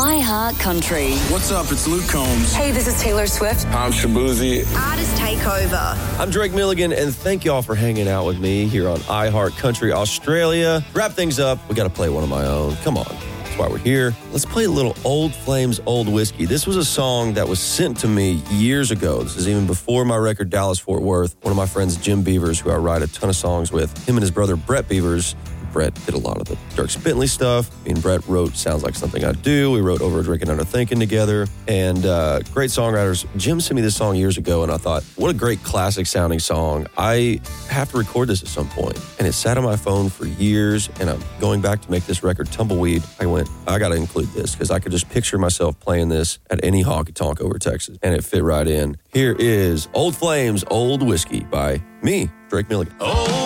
iHeart Country. What's up? It's Luke Combs. Hey, this is Taylor Swift. I'm Shabuzi. Artist Takeover. I'm Drake Milligan, and thank y'all for hanging out with me here on iHeart Country Australia. Wrap things up. We got to play one of my own. Come on. That's why we're here. Let's play a little Old Flames, Old Whiskey. This was a song that was sent to me years ago. This is even before my record, Dallas Fort Worth. One of my friends, Jim Beavers, who I write a ton of songs with, him and his brother, Brett Beavers. Brett did a lot of the Dierks Bentley stuff. Me and Brett wrote Sounds Like Something I Do. We wrote Over Drinking Under Thinking together. And great songwriters. Jim sent me this song years ago, and I thought, what a great classic sounding song. I have to record this at some point. And it sat on my phone for years, and I'm going back to make this record, Tumbleweed. I went, I got to include this, because I could just picture myself playing this at any honky-tonk over Texas, and it fit right in. Here is Old Flames, Old Whiskey by me, Drake Milligan. Oh.